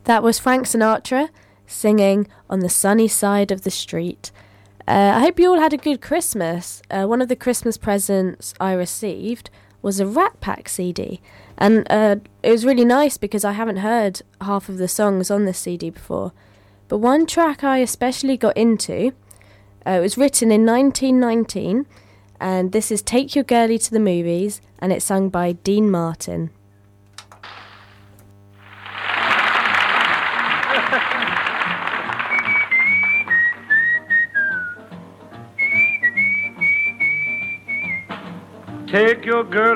That was Frank Sinatra singing On the Sunny Side of the Street. I hope you all had a good Christmas. One of the Christmas presents I received was a Rat Pack CD. And it was really nice because I haven't heard half of the songs on this CD before. But one track I especially got into, it was written in 1919, and this is Take Your Girlie to the Movies, and it's sung by Dean Martin. Take your girl